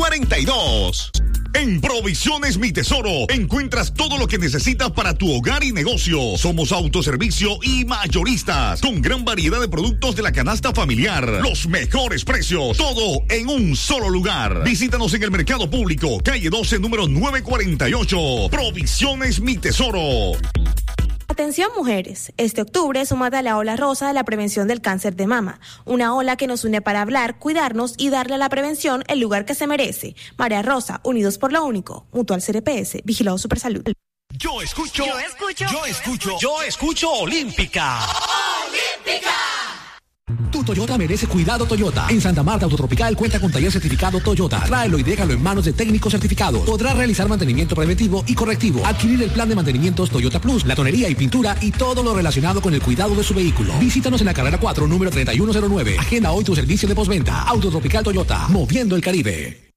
942. En Provisiones Mi Tesoro encuentras todo lo que necesitas para tu hogar y negocio. Somos autoservicio y mayoristas con gran variedad de productos de la canasta familiar. Los mejores precios, todo en un solo lugar. Visítanos en el Mercado Público, calle 12, número 948. Provisiones Mi Tesoro. Atención mujeres, este octubre súmate a la ola rosa de la prevención del cáncer de mama, una ola que nos une para hablar, cuidarnos y darle a la prevención el lugar que se merece. Marea Rosa, unidos por lo único. Mutual CRPS, Vigilado Supersalud. Yo escucho Olímpica. ¡Olímpica! Tu Toyota merece cuidado Toyota. En Santa Marta Autotropical cuenta con taller certificado Toyota. Tráelo y déjalo en manos de técnicos certificados. Podrás realizar mantenimiento preventivo y correctivo. Adquirir el plan de mantenimientos Toyota Plus, la tonería y pintura y todo lo relacionado con el cuidado de su vehículo. Visítanos en la carrera 4, número 3109. Agenda hoy tu servicio de postventa. Autotropical Toyota, moviendo el Caribe.